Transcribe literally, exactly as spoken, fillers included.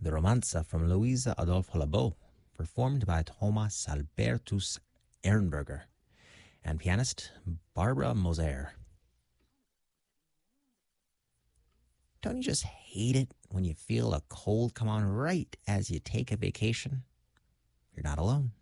the Romanza from Luisa Adolfo Labo, performed by Thomas Albertus Ehrenberger and pianist Barbara Moser. Don't you just hate it when you feel a cold come on right as you take a vacation? You're not alone.